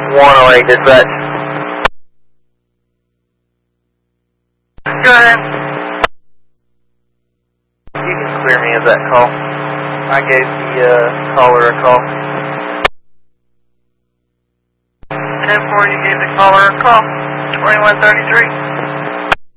108 dispatch. Go ahead. You can clear me of that call. I gave the caller a call. 10-4, you gave the caller a call. 2133.